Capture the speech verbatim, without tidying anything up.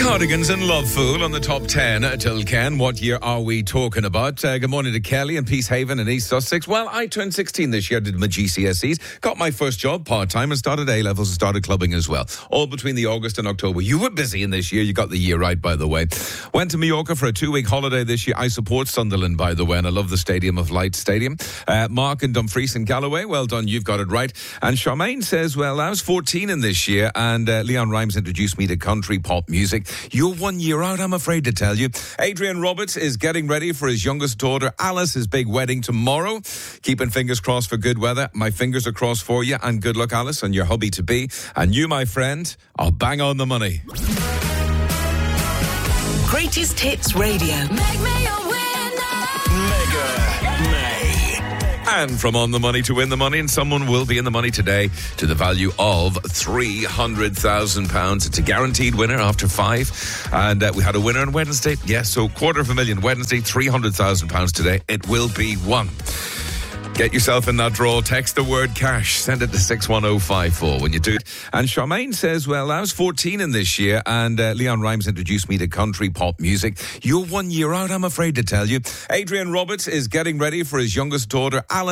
Cardigans and Love Fool on the top ten till Ken. What year are we talking about? Uh, good morning to Kelly in Peacehaven and East Sussex. Well, I turned sixteen this year, did my G C S Es, got my first job part-time and started A-levels and started clubbing as well. All between the August and October. You were busy in this year. You got the year right, by the way. Went to Mallorca for a two-week holiday this year. I support Sunderland, by the way, and I love the Stadium of Light Stadium. Uh, Mark in Dumfries and Galloway. Well done, you've got it right. And Charmaine says, well, I was fourteen in this year and uh, Leon Rimes introduced me to country pop music. You're one year out, I'm afraid to tell you. Adrian Roberts is getting ready for his youngest daughter, Alice's big wedding tomorrow. Keeping fingers crossed for good weather. My fingers are crossed for you. And good luck, Alice, and your hubby-to-be. And you, my friend, are bang on the money. Greatest Hits Radio. Make me a winner. Mega May. And from on the money to win the money, and someone will be in the money today to the value of three hundred thousand pounds. It's a guaranteed winner after five. And uh, we had a winner on Wednesday. Yes, so quarter of a million Wednesday, three hundred thousand pounds today. It will be one. Get yourself in that draw. Text the word cash. Send it to six one oh five four when you do it. And Charmaine says, well, I was fourteen in this year and uh, Leon Rimes introduced me to country pop music. You're one year out, I'm afraid to tell you. Adrian Roberts is getting ready for his youngest daughter, Alice.